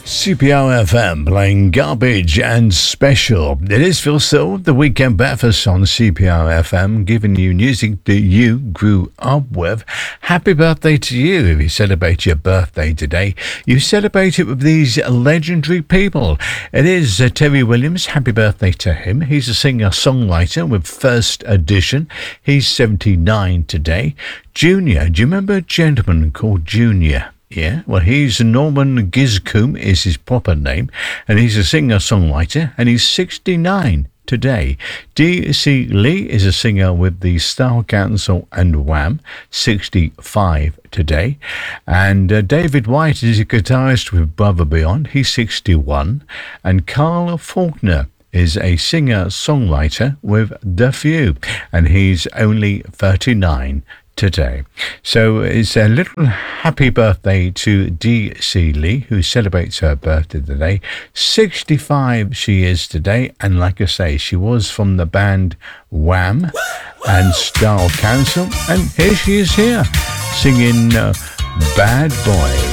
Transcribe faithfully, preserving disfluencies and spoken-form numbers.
C P R F M playing Garbage and Special. It is Phil Still, the Weekend Breakfast on C P R F M, giving you music that you grew up with. Happy birthday to you if you celebrate your birthday today. You celebrate it with these legendary people. It is uh, Terry Williams. Happy birthday to him. He's a singer-songwriter with First Edition. He's seventy-nine today. Junior, do you remember a gentleman called Junior? Yeah, well, he's Norman Giscombe is his proper name, and he's a singer-songwriter, and he's sixty-nine today. D C Lee is a singer with the Style Council and Wham, sixty-five today. And uh, David White is a guitarist with Brother Beyond, he's sixty-one. And Carl Faulkner is a singer-songwriter with The Few, and he's only thirty-nine today. So it's a little happy birthday to D C Lee, who celebrates her birthday today. sixty-five she is today, and like I say, she was from the band Wham and Style Council, and here she is here singing uh, Bad Boy.